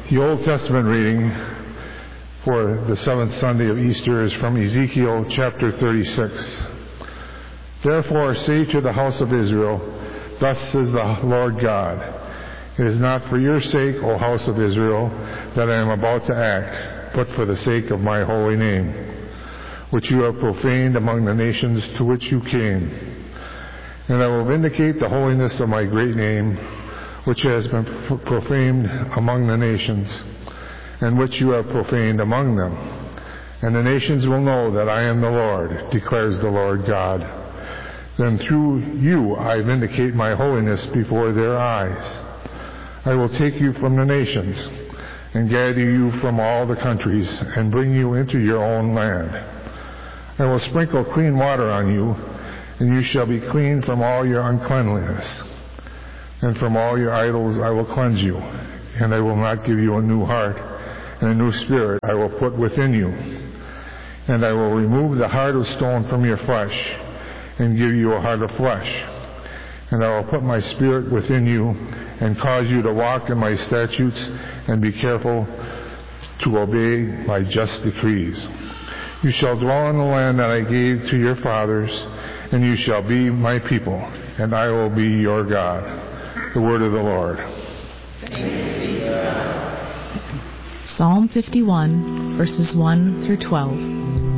The Old Testament reading for the seventh Sunday of Easter is from Ezekiel chapter 36. Therefore say to the house of Israel, thus says the Lord God, it is not for your sake, O house of Israel, that I am about to act, but for the sake of my holy name, which you have profaned among the nations to which you came. And I will vindicate the holiness of my great name, which has been profaned among the nations, and which you have profaned among them. And the nations will know that I am the Lord, declares the Lord God. Then through you I vindicate my holiness before their eyes. I will take you from the nations, and gather you from all the countries, and bring you into your own land. I will sprinkle clean water on you, and you shall be clean from all your uncleanliness. And from all your idols I will cleanse you, and I will not give you a new heart, and a new spirit I will put within you. And I will remove the heart of stone from your flesh, and give you a heart of flesh. And I will put my spirit within you, and cause you to walk in my statutes, and be careful to obey my just decrees. You shall dwell in the land that I gave to your fathers, and you shall be my people, and I will be your God. The word of the Lord. Psalm 51, verses 1 through 12.